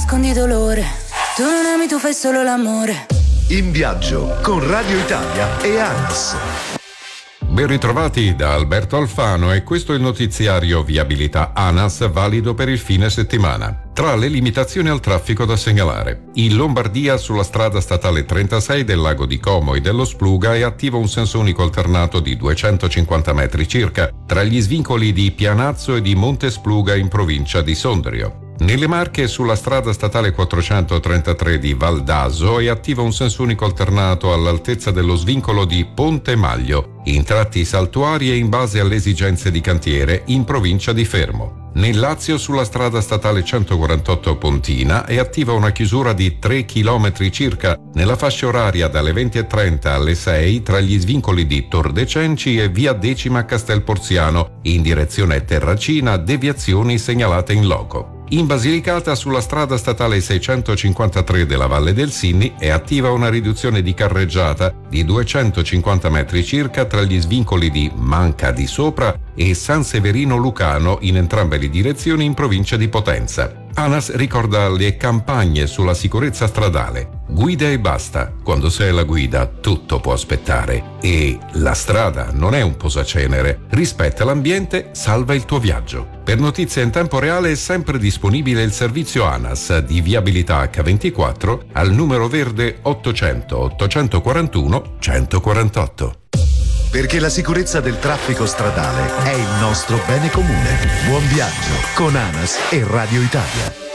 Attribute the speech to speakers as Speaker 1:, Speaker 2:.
Speaker 1: nascondi dolore. Tu non ami, tu fai solo l'amore.
Speaker 2: In viaggio con Radio Italia e ANAS.
Speaker 3: Ben ritrovati da Alberto Alfano e questo è il notiziario Viabilità ANAS valido per il fine settimana. Tra le limitazioni al traffico da segnalare, in Lombardia sulla strada statale 36 del lago di Como e dello Spluga è attivo un senso unico alternato di 250 metri circa tra gli svincoli di Pianazzo e di Monte Spluga in provincia di Sondrio. Nelle Marche sulla strada statale 433 di Val d'Aso è attivo un senso unico alternato all'altezza dello svincolo di Ponte Maglio, in tratti saltuari e in base alle esigenze di cantiere in provincia di Fermo. Nel Lazio sulla strada statale 148 Pontina è attiva una chiusura di 3 km circa nella fascia oraria dalle 20:30 alle 6 tra gli svincoli di Tor de Cenci e via Decima Castel Porziano in direzione Terracina, deviazioni segnalate in loco. In Basilicata sulla strada statale 653 della Valle del Sinni è attiva una riduzione di carreggiata di 250 metri circa tra gli svincoli di Manca di Sopra e San Severino Lucano in entrambe le direzioni in provincia di Potenza. ANAS ricorda le campagne sulla sicurezza stradale. Guida e basta. Quando sei alla guida tutto può aspettare. E la strada non è un posacenere. Rispetta l'ambiente, salva il tuo viaggio. Per notizie in tempo reale è sempre disponibile il servizio ANAS di viabilità H24 al numero verde 800 841 148.
Speaker 2: Perché la sicurezza del traffico stradale è il nostro bene comune. Buon viaggio con ANAS e Radio Italia.